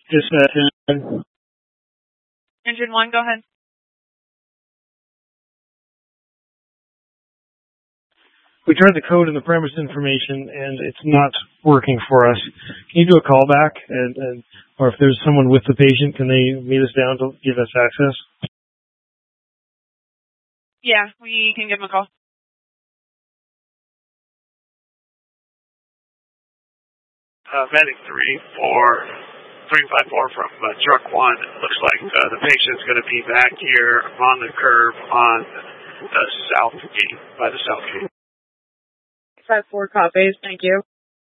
Dispatch. Engine 1, go ahead. We tried the code and the premise information, and it's not working for us. Can you do a callback, or if there's someone with the patient, can they meet us down to give us access? Yeah, we can give them a call. Medic 354 from truck 1. It looks like the patient's going to be back here on the curb on the south gate, by the south gate. 54 copies, thank you.